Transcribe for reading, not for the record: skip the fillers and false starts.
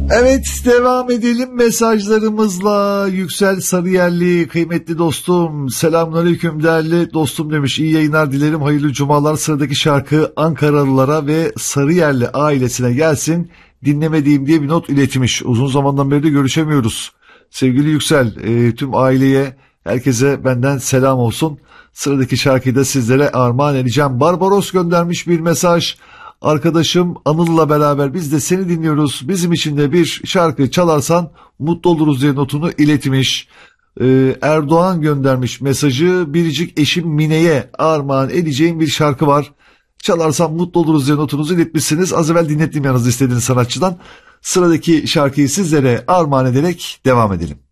Evet, devam edelim mesajlarımızla. Yüksel Sarıyerli kıymetli dostum, selamünaleyküm değerli dostum demiş. İyi yayınlar dilerim, hayırlı cumalar. Sıradaki şarkı Ankaralılara ve Sarıyerli ailesine gelsin, dinlemediğim diye bir not iletmiş. Uzun zamandan beri de görüşemiyoruz. Sevgili Yüksel, tüm aileye, herkese benden selam olsun. Sıradaki şarkıyı da sizlere armağan edeceğim. Barbaros göndermiş bir mesaj. Arkadaşım Anıl'la beraber biz de seni dinliyoruz. Bizim için de bir şarkı çalarsan mutlu oluruz diye notunu iletmiş. Erdoğan göndermiş mesajı. Biricik eşim Mine'ye armağan edeceğim bir şarkı var. Çalarsam mutlu oluruz diye notunuzu iletmişsiniz. Az evvel dinlettiğim yalnız istediğiniz sanatçıdan. Sıradaki şarkıyı sizlere armağan ederek devam edelim.